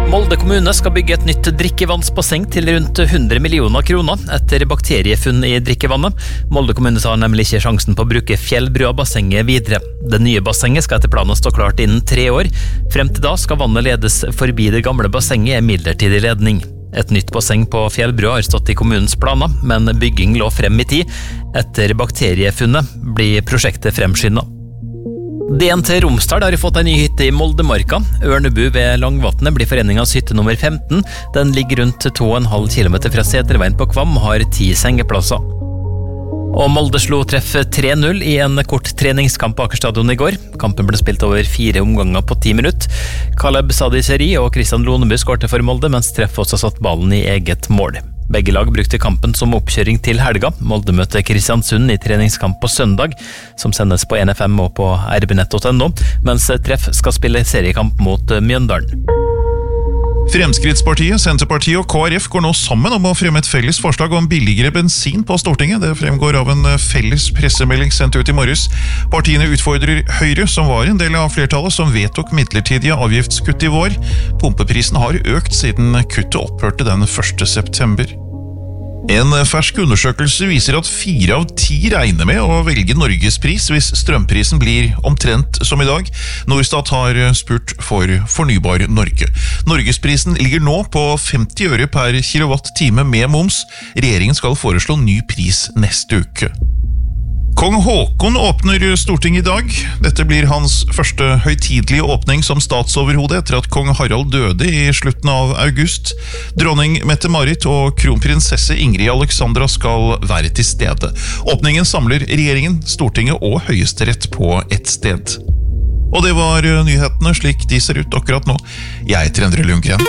Molde kommune skal bygge et nytt drikkevannsbasseng til rundt 100 millioner kroner etter bakteriefunn i drikkevannet. Molde kommune tar nemlig ikke sjansen på å bruke Fjellbrua-bassenget videre. Det nye bassenget skal etter planen stå klart innen 3 år. Frem til da skal vannet ledes forbi det gamle bassenget i midlertidig ledning. Et nytt basseng på Fjellbrua har stått i kommunens planer, men bygging lå frem i tid. Etter bakteriefunnet blir prosjektet fremskyndet. DN til Romsdal har fått en ny hytte i Moldemarka. Ørnebu ved Langvatnet blir foreningens hytte nummer 15. Den ligger rundt 2,5 kilometer fra Seterveien på Kvam og har 10 sengeplasser. Og Molde slo treff 3-0 i en kort treningskamp på Akerstadion i går. Kampen ble spilt over 4 omganger på 10 minutter. Kaleb Sadiseri og Kristian Loneby skårte for Molde, mens treff også satt ballen i eget mål. Begge lag brukte kampen som oppkjøring til helga. Molde møter Kristiansund i treningskamp på søndag, som sendes på NFM og på rbnett.no, mens treff skal spille seriekamp mot Mjøndalen. Fremskrittspartiet, Senterpartiet og KrF går nå sammen om å fremme et felles forslag om billigere bensin på Stortinget. Det fremgår av en felles pressemelding sendt ut i morges. Partiene utfordrer Høyre, som var en del av flertallet, som vedtok midlertidige avgiftskutt i vår. Pumpeprisen har økt siden kuttet opphørte den 1. september. En fersk undersøkelse viser at 4 av 10 regner med å velge Norgespris hvis strømprisen blir omtrent som i dag. Norstat har spurt for Fornybar Norge. Norgesprisen ligger nå på 50 øre per kilowatt-time med moms. Regjeringen skal foreslå ny pris neste uke. Kong Håkon åpner Stortinget i dag. Dette blir hans første høytidelige åpning som statsoverhode etter at kong Harald døde i slutten av august. Dronning Mette-Marit og kronprinsesse Ingrid Alexandra skal være til stede. Åpningen samler regjeringen, Stortinget og Høyesterett på ett sted. Og det var nyhetene slik de ser ut akkurat nå. Jeg heter Endre Lundgren.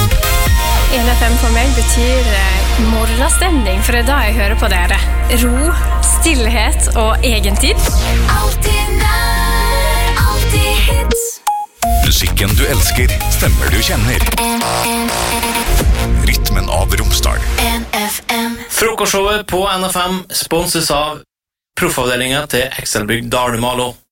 NFM for meg betyr morgenstemning, for det er da jeg hører på dere. Ro, stillhet og egentid. Alltid nær, alltid hits. Musikken du elsker, stemmer du kjenner. Rytmen av Romsdal. NFM. Frokostshowet på NFM sponses av proffavdelingen til Excelbygg Dalmalo.